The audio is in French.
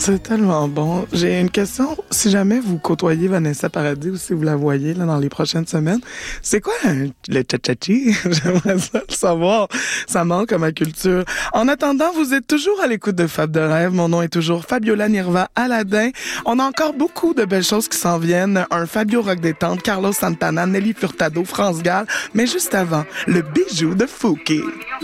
C'est tellement bon. J'ai une question. Si jamais vous côtoyez Vanessa Paradis ou si vous la voyez là, dans les prochaines semaines, c'est quoi le cha-cha-chi? J'aimerais ça le savoir. Ça manque à ma culture. En attendant, vous êtes toujours à l'écoute de Fab de Rêve. Mon nom est toujours Fabiola Nirva Aladin. On a encore beaucoup de belles choses qui s'en viennent. Un Fabio Rock Détente, Carlos Santana, Nelly Furtado, France Gall. Mais juste avant, le bijou de Fouki.